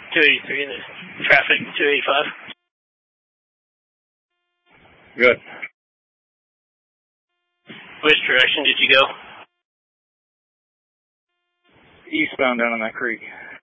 283 in the traffic, 285. Good. Which direction did you go? Eastbound down on that creek.